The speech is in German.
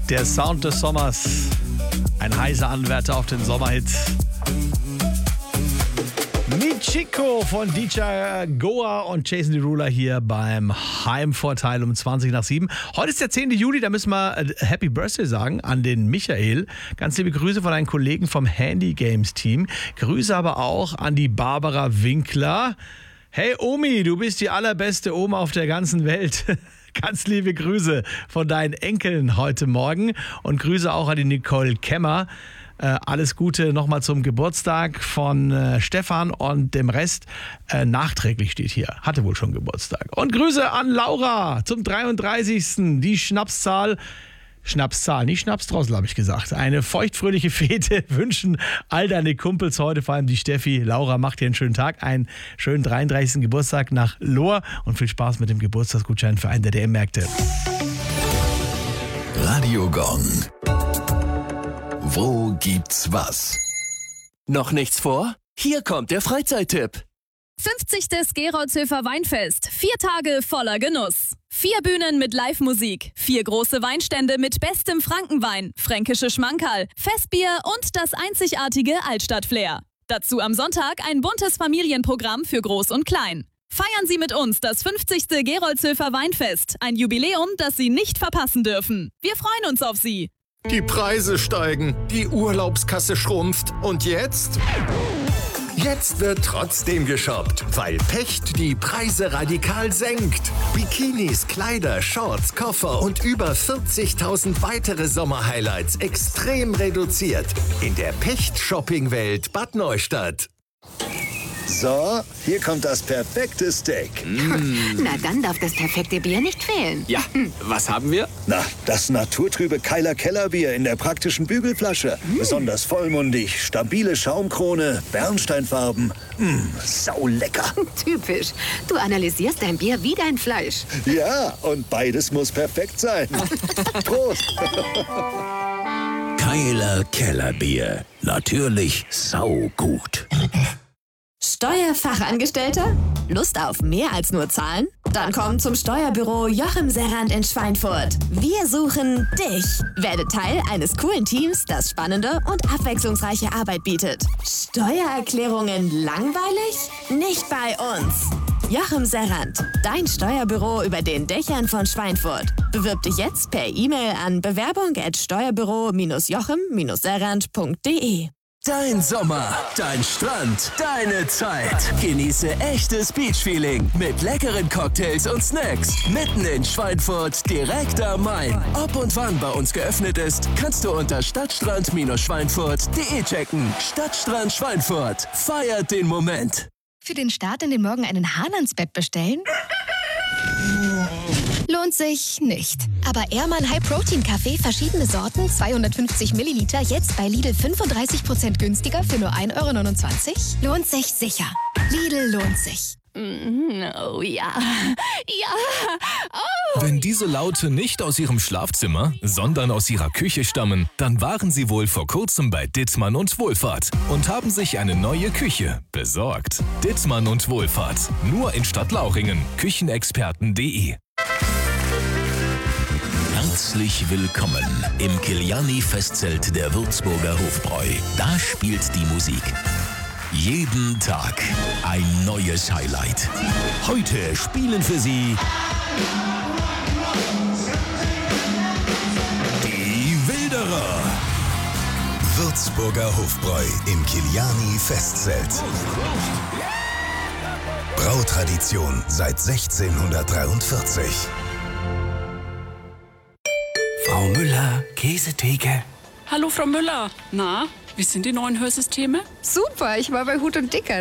Der Sound des Sommers. Ein heißer Anwärter auf den Sommerhit. Michiko von DJ Goa und Jason Derulo hier beim Heimvorteil um 20 nach 7. Heute ist der 10. Juli, da müssen wir Happy Birthday sagen an den Michael. Ganz liebe Grüße von einem Kollegen vom Handy Games Team. Grüße aber auch an die Barbara Winkler. Hey Omi, du bist die allerbeste Oma auf der ganzen Welt. Ganz liebe Grüße von deinen Enkeln heute Morgen und Grüße auch an die Nicole Kemmer. Alles Gute nochmal zum Geburtstag von Stefan und dem Rest nachträglich steht hier. Hatte wohl schon Geburtstag. Und Grüße an Laura zum 33. Die Schnapszahl, nicht Schnapsdrossel, habe ich gesagt. Eine feuchtfröhliche Fete wünschen all deine Kumpels heute, vor allem die Steffi. Laura, macht dir einen schönen Tag, einen schönen 33. Geburtstag nach Lohr und viel Spaß mit dem Geburtstagsgutschein für einen der DM-Märkte. Radio Gong. Wo gibt's was? Noch nichts vor? Hier kommt der Freizeittipp. 50. Geroldshöfer Weinfest. 4 Tage voller Genuss. 4 Bühnen mit Live-Musik. 4 große Weinstände mit bestem Frankenwein, fränkische Schmankerl, Festbier und das einzigartige Altstadt-Flair. Dazu am Sonntag ein buntes Familienprogramm für Groß und Klein. Feiern Sie mit uns das 50. Geroldshöfer Weinfest. Ein Jubiläum, das Sie nicht verpassen dürfen. Wir freuen uns auf Sie. Die Preise steigen, die Urlaubskasse schrumpft und jetzt? Jetzt wird trotzdem geshoppt, weil Pecht die Preise radikal senkt. Bikinis, Kleider, Shorts, Koffer und über 40.000 weitere Sommerhighlights extrem reduziert in der Pecht-Shopping-Welt Bad Neustadt. So, hier kommt das perfekte Steak. Na, dann darf das perfekte Bier nicht fehlen. Ja, was haben wir? Na, das naturtrübe Keiler Kellerbier in der praktischen Bügelflasche. Besonders vollmundig, stabile Schaumkrone, Bernsteinfarben. Saulecker. Typisch. Du analysierst dein Bier wie dein Fleisch. Ja, und beides muss perfekt sein. Prost. Keiler Kellerbier. Natürlich saugut. Steuerfachangestellter? Lust auf mehr als nur Zahlen? Dann komm zum Steuerbüro Jochen Serrand in Schweinfurt. Wir suchen dich. Werde Teil eines coolen Teams, das spannende und abwechslungsreiche Arbeit bietet. Steuererklärungen langweilig? Nicht bei uns. Jochen Serrand, dein Steuerbüro über den Dächern von Schweinfurt. Bewirb dich jetzt per E-Mail an bewerbung@steuerbüro-jochen-serrand.de. Dein Sommer, dein Strand, deine Zeit. Genieße echtes Beach-Feeling mit leckeren Cocktails und Snacks. Mitten in Schweinfurt, direkt am Main. Ob und wann bei uns geöffnet ist, kannst du unter stadtstrand-schweinfurt.de checken. Stadtstrand Schweinfurt. Feiert den Moment. Für den Start in den Morgen einen Hahn ans Bett bestellen? Lohnt sich nicht. Aber Ehrmann High Protein Kaffee, verschiedene Sorten, 250 Milliliter, jetzt bei Lidl 35% günstiger für nur 1,29 €? Lohnt sich sicher. Lidl lohnt sich. Oh ja. Ja. Oh. Wenn diese Laute nicht aus ihrem Schlafzimmer, sondern aus ihrer Küche stammen, dann waren sie wohl vor kurzem bei Dittmann und Wohlfahrt und haben sich eine neue Küche besorgt. Dittmann und Wohlfahrt. Nur in Stadtlauchringen. Küchenexperten.de. Herzlich willkommen im Kiliani-Festzelt der Würzburger Hofbräu. Da spielt die Musik. Jeden Tag ein neues Highlight. Heute spielen für Sie die Wilderer. Würzburger Hofbräu im Kiliani-Festzelt. Brautradition seit 1643. Frau Müller, Käsetheke. Hallo Frau Müller. Na, wie sind die neuen Hörsysteme? Super, ich war bei Hut und Dicker.